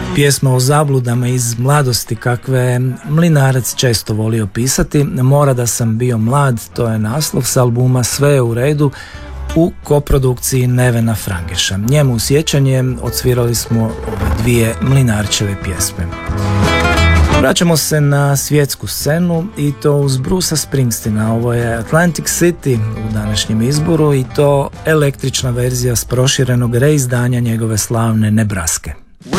Pjesma o zabludama iz mladosti kakve Mlinarac često volio pisati. Mora da sam bio mlad, to je naslov s albuma Sve je u redu u koprodukciji Nevena Frangeša. Njemu u sjećanje odsvirali smo ove dvije Mlinarčeve pjesme. Vraćamo se na svjetsku scenu i to uz Brucea Springsteena. Ovo je Atlantic City u današnjem izboru i to električna verzija s proširenog reizdanja njegove slavne Nebraske.